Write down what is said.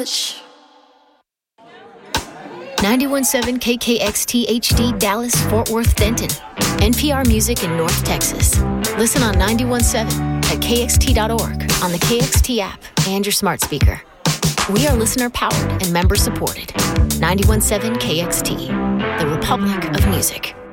much. 91.7 KKXT HD Dallas, Fort Worth, Denton. NPR Music in North Texas. Listen on 91.7 at kxt.org, on the KXT app, and your smart speaker. We are listener-powered and member-supported. 91.7 KXT, the Republic of Music.